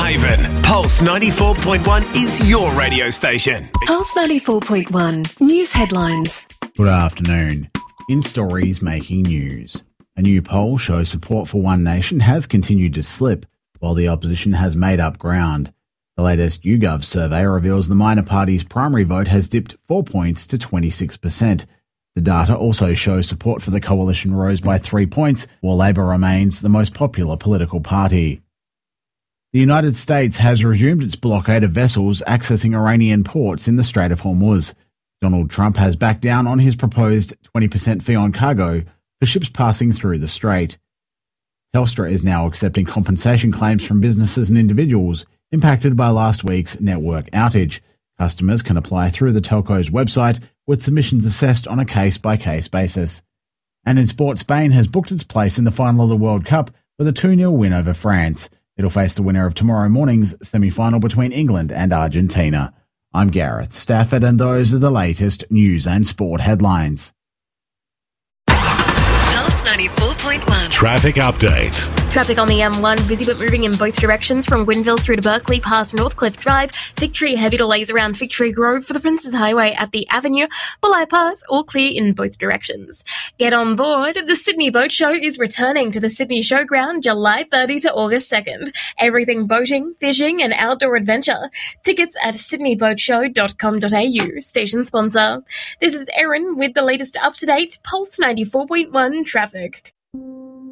Haven. Pulse 94.1 is your radio station. Pulse 94.1 News Headlines. Good afternoon. In stories making news. A new poll shows support for One Nation has continued to slip, while the opposition has made up ground. The latest YouGov survey reveals the minor party's primary vote has dipped 4 points to 26%. The data also shows support for the coalition rose by 3 points, while Labor remains the most popular political party. The United States has resumed its blockade of vessels accessing Iranian ports in the Strait of Hormuz. Donald Trump has backed down on his proposed 20% fee on cargo for ships passing through the strait. Telstra is now accepting compensation claims from businesses and individuals impacted by last week's network outage. Customers can apply through the telco's website, with submissions assessed on a case-by-case basis. And in sport, Spain has booked its place in the final of the World Cup with a 2-0 win over France. It'll face the winner of tomorrow morning's semi-final between England and Argentina. I'm Gareth Stafford, and those are the latest news and sport headlines. Pulse 94.1 Traffic update. Traffic on the M1, busy but moving in both directions from Gwynville through to Berkeley past Northcliffe Drive. Victory, heavy delays around Victory Grove for the Princes Highway at the Avenue. Bulli Pass, all clear in both directions. Get on board. The Sydney Boat Show is returning to the Sydney Showground July 30 to August 2nd. Everything boating, fishing and outdoor adventure. Tickets at sydneyboatshow.com.au. Station sponsor. This is Erin with the latest up-to-date Pulse 94.1 traffic.